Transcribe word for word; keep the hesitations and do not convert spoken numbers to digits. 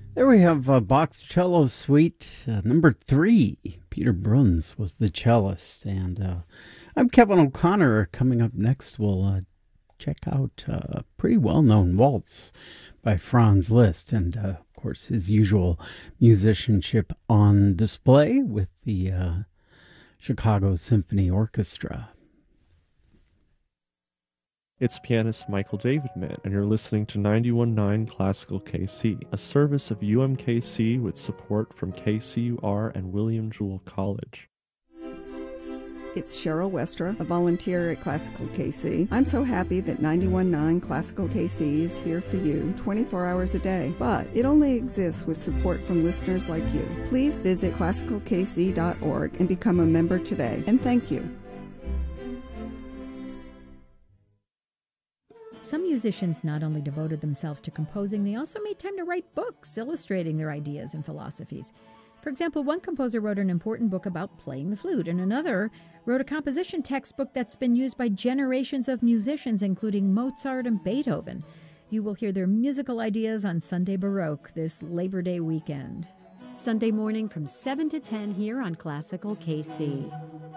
There we have uh, Bach's Cello Suite uh, number three. Peter Bruns was the cellist, and uh, I'm Kevin O'Connor. Coming up next, we'll uh, check out uh, a pretty well-known waltz by Franz Liszt, and uh, of course his usual musicianship on display with the uh, Chicago Symphony Orchestra. It's pianist Michael Davidman, and you're listening to ninety-one point nine Classical K C, a service of U M K C with support from K C U R and William Jewell College. It's Cheryl Westra, a volunteer at Classical K C. I'm so happy that ninety-one point nine Classical K C is here for you twenty-four hours a day, but it only exists with support from listeners like you. Please visit classical k c dot org and become a member today, and thank you. Some musicians not only devoted themselves to composing, they also made time to write books illustrating their ideas and philosophies. For example, one composer wrote an important book about playing the flute, and another wrote a composition textbook that's been used by generations of musicians, including Mozart and Beethoven. You will hear their musical ideas on Sunday Baroque this Labor Day weekend. Sunday morning from seven to ten here on Classical K C.